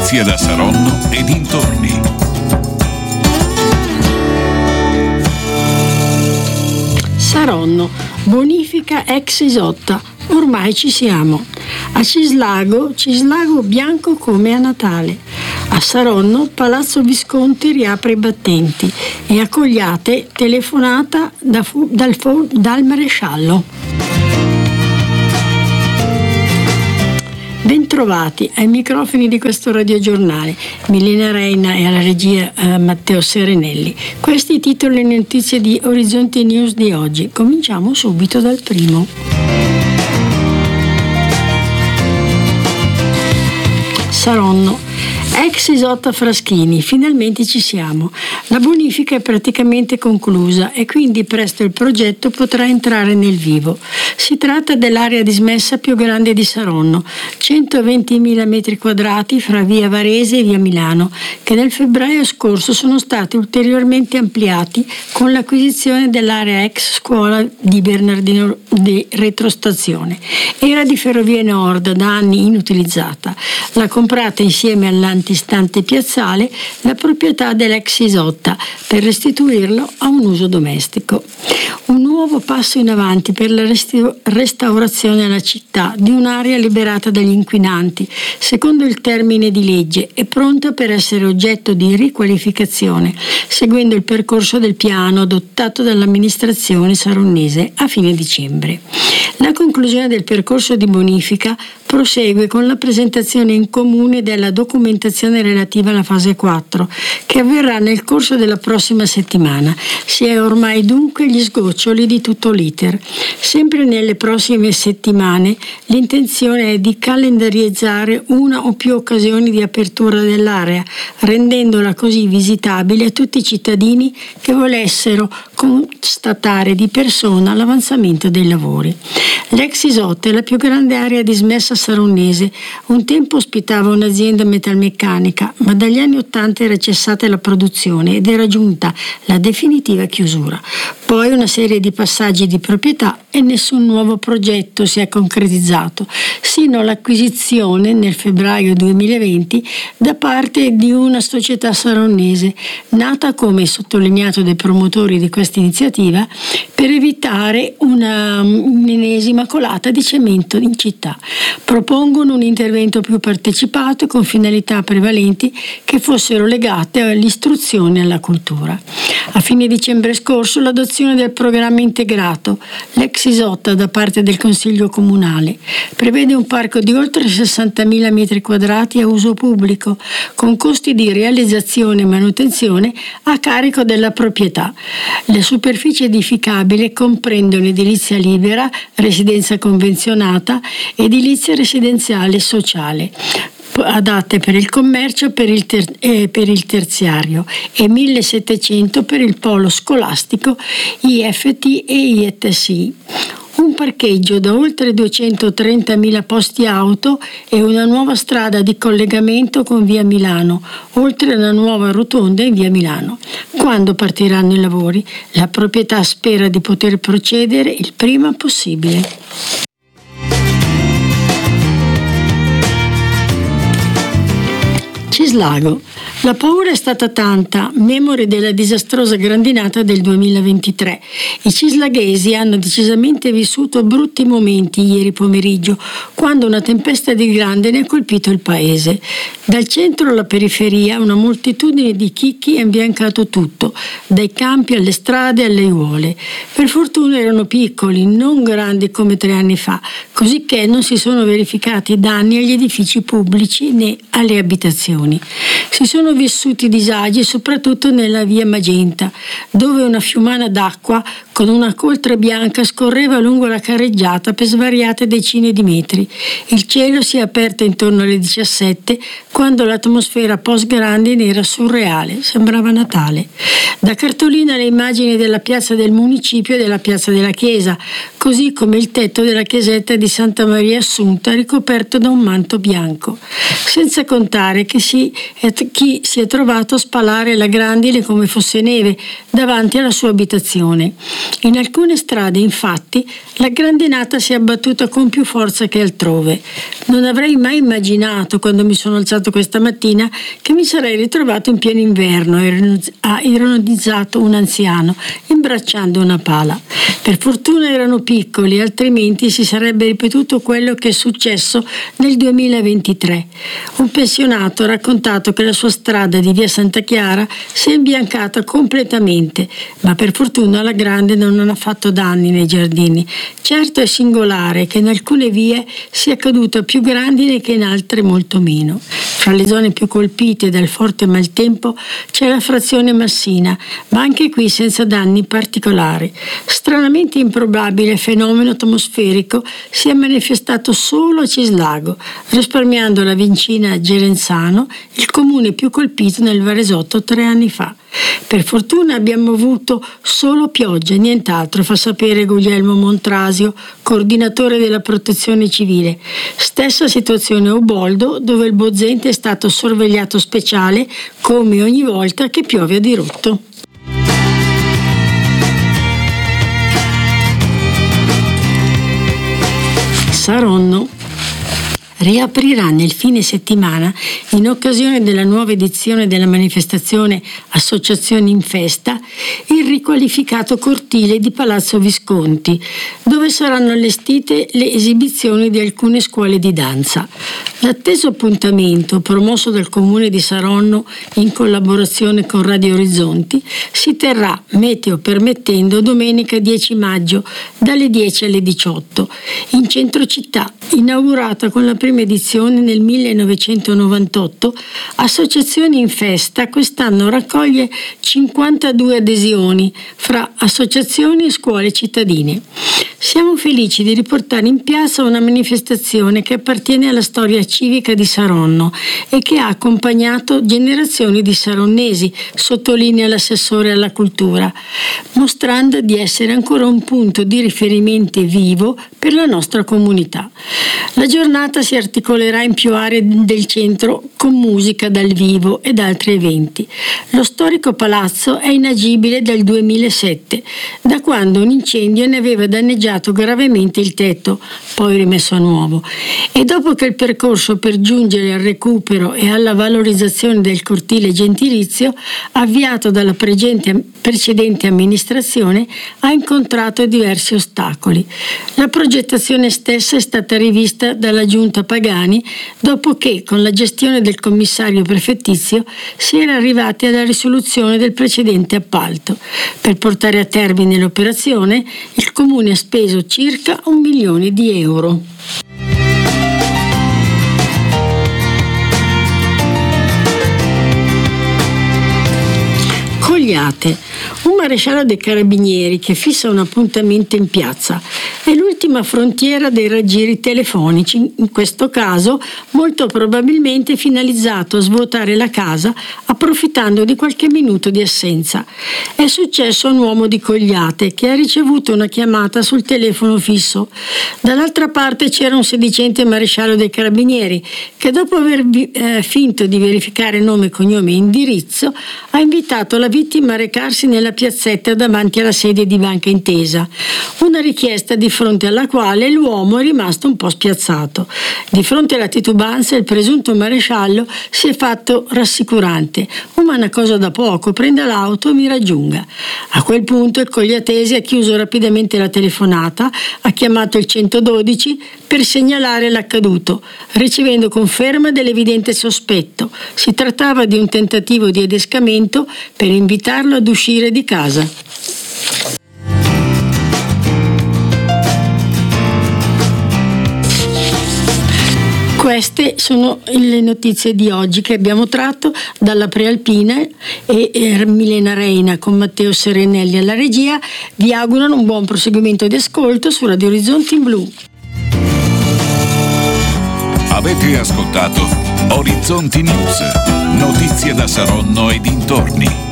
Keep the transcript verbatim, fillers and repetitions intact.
notizie da Saronno e dintorni. Saronno, bonifica ex Isotta, ormai ci siamo. A Cislago, Cislago bianco come a Natale. A Saronno, Palazzo Visconti riapre i battenti e a Cogliate telefonata da, dal, dal maresciallo. Bentrovati ai microfoni di questo radiogiornale, Milena Reina e alla regia eh, Matteo Serenelli. Questi i titoli e notizie di Orizzonte News di oggi. Cominciamo subito dal primo. Saronno. Ex Isotta Fraschini, finalmente ci siamo. La bonifica è praticamente conclusa e quindi presto il progetto potrà entrare nel vivo. Si tratta dell'area dismessa più grande di Saronno, centoventimila metri quadrati fra via Varese e via Milano, che nel febbraio scorso sono stati ulteriormente ampliati con l'acquisizione dell'area ex scuola di Bernardino di Retrostazione. Era di Ferrovie Nord, da anni inutilizzata. L'ha comprata insieme all'antistante piazzale la proprietà dell'ex Isotta per restituirlo a un uso domestico. Un nuovo passo in avanti per la resti- restaurazione alla città di un'area liberata dagli inquinanti, secondo il termine di legge, e pronta per essere oggetto di riqualificazione, seguendo il percorso del piano adottato dall'amministrazione saronnese a fine dicembre. La conclusione del percorso di bonifica prosegue con la presentazione in comune della documentazione relativa alla fase quattro, che avverrà nel corso della prossima settimana. Si è ormai dunque gli sgoccioli di tutto l'iter. Sempre nelle prossime settimane l'intenzione è di calendarizzare una o più occasioni di apertura dell'area, rendendola così visitabile a tutti i cittadini che volessero constatare di persona l'avanzamento dei lavori. L'ex Isotta è la più grande area dismessa saronnese. Un tempo ospitava un'azienda metalmeccanica, ma dagli anni Ottanta era cessata la produzione ed era giunta la definitiva chiusura. Poi una serie di passaggi di proprietà e nessun nuovo progetto si è concretizzato, sino all'acquisizione nel febbraio duemilaventi da parte di una società saronnese, nata, come sottolineato dai promotori di questa iniziativa, per evitare una un'ennesima colata di cemento in città. Propongono un intervento più partecipato e con finalità prevalenti che fossero legate all'istruzione e alla cultura. A fine dicembre scorso l'adozione del programma integrato, l'ex Isotta da parte del Consiglio Comunale, prevede un parco di oltre sessantamila metri quadrati a uso pubblico, con costi di realizzazione e manutenzione a carico della proprietà. Le superfici edificabili comprendono edilizia libera, residenza convenzionata, edilizia residenziale sociale, adatte per il commercio per il ter- e per il terziario, e millesettecento per il polo scolastico, I F T e I T S I. Un parcheggio da oltre duecentotrentamila posti auto e una nuova strada di collegamento con via Milano, oltre alla nuova rotonda in via Milano. Quando partiranno i lavori? La proprietà spera di poter procedere il prima possibile. Cislago. La paura è stata tanta, memore della disastrosa grandinata del duemilaventitré. I cislaghesi hanno decisamente vissuto brutti momenti ieri pomeriggio, quando una tempesta di grandine ha colpito il paese. Dal centro alla periferia una moltitudine di chicchi ha imbiancato tutto, dai campi alle strade alle aiuole. Per fortuna erano piccoli, non grandi come tre anni fa, cosicché non si sono verificati danni agli edifici pubblici né alle abitazioni. Si sono vissuti disagi soprattutto nella via Magenta, dove una fiumana d'acqua con una coltre bianca scorreva lungo la carreggiata per svariate decine di metri. Il cielo si è aperto intorno alle diciassette, quando l'atmosfera post-grandine era surreale, sembrava Natale. Da cartolina le immagini della piazza del municipio e della piazza della chiesa, così come il tetto della chiesetta di Santa Maria Assunta ricoperto da un manto bianco. Senza contare che si chi, chi si è trovato a spalare la grandine come fosse neve davanti alla sua abitazione. In alcune strade, infatti, la grandinata si è abbattuta con più forza che altrove. Non avrei mai immaginato, quando mi sono alzato questa mattina, che mi sarei ritrovato in pieno inverno, ha ironizzato un anziano, imbracciando una pala. Per fortuna erano piccoli, altrimenti si sarebbe ripetuto quello che è successo nel duemilaventitré. Un pensionato ha raccontato che la sua strada di via Santa Chiara si è imbiancata completamente, ma per fortuna la grande non ha fatto danni nei giardini. Certo è singolare che in alcune vie sia caduta più grandine che in altre molto meno. Fra le zone più colpite dal forte maltempo c'è la frazione Massina, ma anche qui senza danni particolari. Stranamente improbabile fenomeno atmosferico si è manifestato solo a Cislago, risparmiando la vicina Gerenzano, il comune più colpito nel Varesotto tre anni fa. Per fortuna abbiamo avuto solo pioggia, nient'altro, fa sapere Guglielmo Montrasio, coordinatore della Protezione Civile. Stessa situazione a Uboldo, dove il Bozzente è stato sorvegliato speciale, come ogni volta che piove a dirotto. Saronno riaprirà nel fine settimana, in occasione della nuova edizione della manifestazione Associazioni in Festa, il riqualificato cortile di Palazzo Visconti, dove saranno allestite le esibizioni di alcune scuole di danza. L'atteso appuntamento, promosso dal Comune di Saronno in collaborazione con Radio Orizzonti, si terrà, meteo permettendo, domenica dieci maggio dalle dieci alle diciotto, in centro città. Inaugurata con la prima edizione nel millenovecentonovantotto, Associazioni in Festa quest'anno raccoglie cinquantadue adesioni fra associazioni e scuole cittadine. Siamo felici di riportare in piazza una manifestazione che appartiene alla storia civica di Saronno e che ha accompagnato generazioni di saronnesi, sottolinea l'assessore alla cultura, mostrando di essere ancora un punto di riferimento vivo per la nostra comunità. La giornata si articolerà in più aree del centro con musica dal vivo ed altri eventi. Lo storico palazzo è inagibile dal duemilasette, da quando un incendio ne aveva danneggiato gravemente il tetto, poi rimesso a nuovo. E dopo che il percorso per giungere al recupero e alla valorizzazione del cortile gentilizio, avviato dalla precedente amministrazione, ha incontrato diversi ostacoli. La progettazione stessa è stata rivista dalla giunta Pagani dopo che, con la gestione del commissario prefettizio, si era arrivati alla risoluzione del precedente appalto. Per portare a termine l'operazione, il comune ha speso circa un milione di euro. Cogliate. Un maresciallo dei carabinieri che fissa un appuntamento in piazza è l'ultima frontiera dei raggiri telefonici, in questo caso molto probabilmente finalizzato a svuotare la casa approfittando di qualche minuto di assenza. È successo a un uomo di Cogliate che ha ricevuto una chiamata sul telefono fisso. Dall'altra parte c'era un sedicente maresciallo dei carabinieri che, dopo aver eh, finto di verificare nome, cognome e indirizzo, ha invitato la vittima a recarsi nella piazzetta davanti alla sede di Banca Intesa, una richiesta di fronte alla quale l'uomo è rimasto un po' spiazzato. Di fronte alla titubanza il presunto maresciallo si è fatto rassicurante: "Ma una cosa da poco, prenda l'auto e mi raggiunga". A quel punto il cogliatese ha chiuso rapidamente la telefonata, ha chiamato il centododici per segnalare l'accaduto, ricevendo conferma dell'evidente sospetto. Si trattava di un tentativo di adescamento per invitarlo ad uscire di casa. Queste sono le notizie di oggi che abbiamo tratto dalla Prealpina e, e Milena Reina con Matteo Serenelli alla regia. Vi augurano un buon proseguimento di ascolto su Radio Orizzonti in Blu. Avete ascoltato Orizzonti News, notizie da Saronno e dintorni.